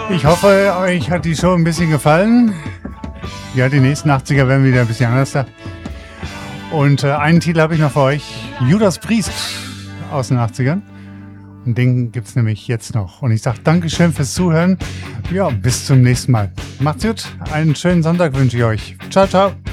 Ich hoffe, euch hat die Show ein bisschen gefallen. Ja, die nächsten 80er werden wieder ein bisschen anders da. Und einen Titel habe ich noch für euch. Judas Priest aus den 80ern. Und den gibt es nämlich jetzt noch. Und ich sage Dankeschön fürs Zuhören. Ja, bis zum nächsten Mal. Macht's gut. Einen schönen Sonntag wünsche ich euch. Ciao, ciao.